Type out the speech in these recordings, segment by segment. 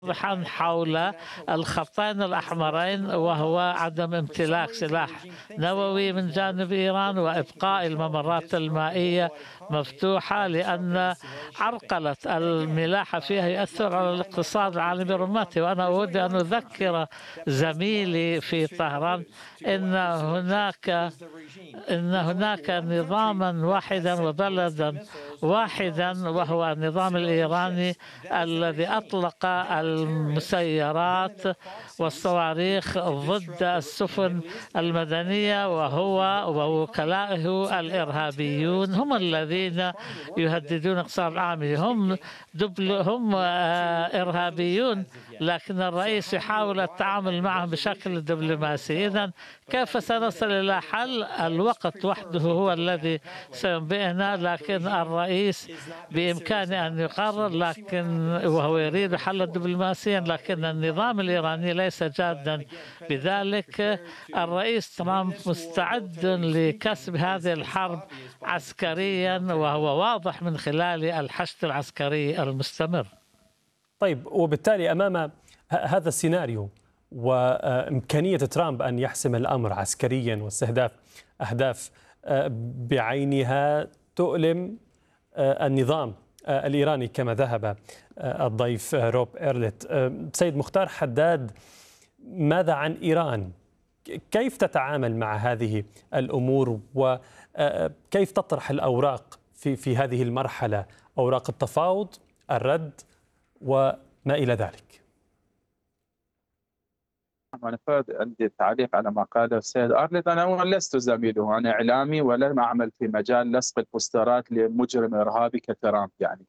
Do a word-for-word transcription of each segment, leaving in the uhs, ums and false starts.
واضحا حول الخطين الأحمرين، وهو عدم امتلاك سلاح نووي من جانب إيران وإبقاء الممرات المائية مفتوحة، لأن عرقلة الملاحة فيها يؤثر على الاقتصاد العالمي برمته. وأنا أود أن أذكر زميلي في طهران إن هناك إن هناك نظاما واحدا وبلدا واحدا، وهو النظام الإيراني الذي أطلق المسيرات والصواريخ ضد السفن المدنية، وهو ووكلائه الإرهابيون هم الذين يهددون الاقتصاد العالمي. هم دبل هم إرهابيون، لكن الرئيس يحاول التعامل معهم بشكل دبلوماسي. إذن كيف سنصل إلى حل؟ الوقت وحده هو الذي سينبئنا، لكن الرئيس بإمكانه أن يقرر، لكن وهو يريد حلا دبلوماسيا، لكن النظام الإيراني ليس جادا بذلك. الرئيس ترامب مستعد لكسب هذه الحرب عسكريا، وهو واضح من خلال الحشد العسكري المستمر. طيب، وبالتالي أمام هذا السيناريو وإمكانية ترامب أن يحسم الأمر عسكريا واستهداف أهداف بعينها تؤلم النظام الإيراني كما ذهب الضيف روب إيرلت. سيد مختار حداد، ماذا عن إيران؟ كيف تتعامل مع هذه الأمور وكيف تطرح الأوراق في في هذه المرحلة، أوراق التفاوض، الرد وما إلى ذلك؟ أنا عندي تعليق على ما قاله السيد أرلت. أنا لست زميله، أنا إعلامي ولم أعمل في مجال لصق البوسترات لمجرم إرهابي كترامب يعني.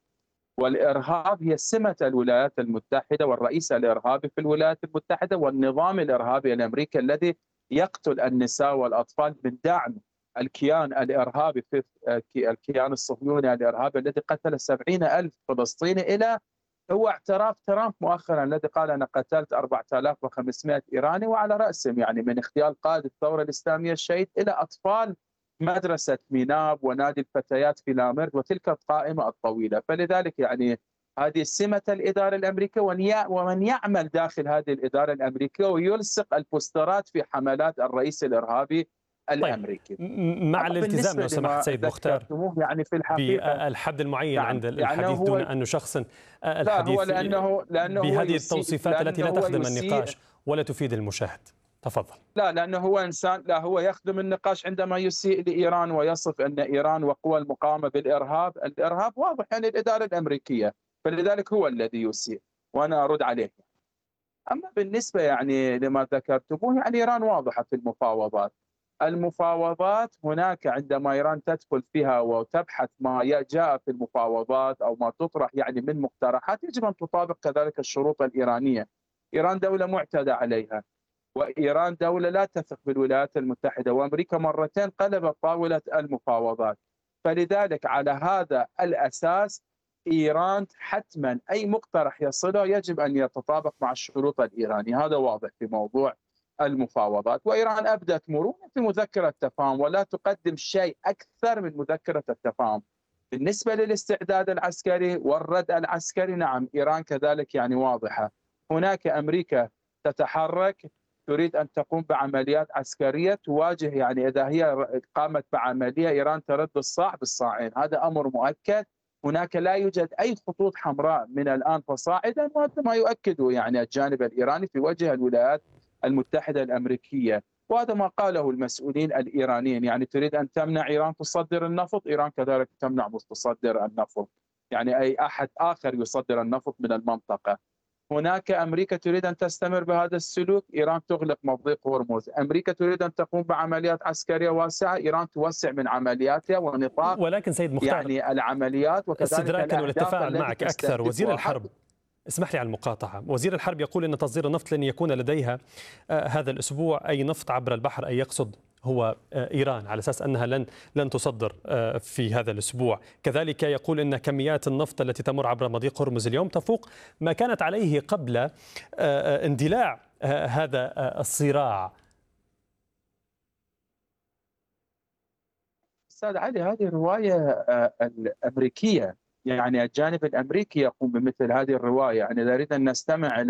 والإرهاب هي سمة الولايات المتحدة والرئيس الإرهابي في الولايات المتحدة والنظام الإرهابي الأمريكي الذي يقتل النساء والأطفال من دعم الكيان الإرهابي في الكيان الصهيوني الإرهابي الذي قتل سبعين ألف فلسطيني، إلى هو اعتراف ترامب مؤخرا الذي قال أنا قتلت أربعة آلاف وخمسمائة إيراني، وعلى رأسهم يعني من اغتيال قائد الثورة الإسلامية الشهيد إلى أطفال مدرسة ميناب ونادي الفتيات في لامرد وتلك القائمة الطويلة. فلذلك يعني هذه سمة الإدارة الأمريكية، ومن يعمل داخل هذه الإدارة الأمريكية ويلصق البوسترات في حملات الرئيس الإرهابي الأمريكي. طيب، مع الالتزام لو سمحت سيد مختار يعني في الحقيقة بالحد المعين نعم. عند يعني الحديث دون أن شخص الحديث لا، هو لأنه لأنه بهذه التوصيفات التي لا تخدم يسيء النقاش ولا تفيد المشاهد. تفضل. لا، لأنه هو إنسان، لا هو يخدم النقاش عندما يسيء لإيران ويصف أن إيران وقوى المقاومة بالإرهاب. الإرهاب واضح عن الإدارة الأمريكية، فلذلك هو الذي يسيء وأنا أرد عليه. أما بالنسبة يعني لما ذكرتموه، يعني إيران واضحة في المفاوضات. المفاوضات هناك عندما إيران تدخل فيها وتبحث ما جاء في المفاوضات أو ما تطرح يعني من مقترحات، يجب أن تطابق كذلك الشروط الإيرانية. إيران دولة معتدى عليها، وإيران دولة لا تثق بالولايات المتحدة، وأمريكا مرتين قلبت طاولة المفاوضات. فلذلك على هذا الأساس إيران حتما أي مقترح يصله يجب أن يتطابق مع الشروط الإيرانية. هذا واضح في موضوع المفاوضات. وإيران أبدت مرونة في مذكرة التفاهم ولا تقدم شيء أكثر من مذكرة التفاهم. بالنسبة للاستعداد العسكري والرد العسكري، نعم إيران كذلك يعني واضحة. هناك أمريكا تتحرك، تريد أن تقوم بعمليات عسكرية تواجه، يعني إذا هي قامت بعملية إيران ترد الصاع بالصاعين، هذا أمر مؤكد. هناك لا يوجد أي خطوط حمراء من الآن فصاعدا، وهذا ما يؤكده يعني الجانب الإيراني في وجه الولايات المتحدة الأمريكية. وهذا ما قاله المسؤولين الإيرانيين، يعني تريد أن تمنع إيران تصدر النفط، إيران كذلك تمنع تصدر النفط، يعني أي أحد آخر يصدر النفط من المنطقة. هناك أمريكا تريد أن تستمر بهذا السلوك، إيران تغلق مضيق هرمز. أمريكا تريد أن تقوم بعمليات عسكرية واسعة، إيران توسع من عملياتها ونطاق ولكن سيد مختار، يعني العمليات وكذلك استدراكا والتفاعل معك أكثر، وزير الحرب، اسمح لي على المقاطعة، وزير الحرب يقول أن تصدير النفط لن يكون لديها آه هذا الأسبوع أي نفط عبر البحر، أي يقصد هو آه إيران، على أساس أنها لن لن تصدر آه في هذا الأسبوع. كذلك يقول أن كميات النفط التي تمر عبر مضيق هرمز اليوم تفوق ما كانت عليه قبل آه آه اندلاع آه هذا آه الصراع. أستاذ علي، هذه رواية آه الأمريكية، يعني الجانب الأمريكي يقوم بمثل هذه الرواية. يعني نريد أن نستمع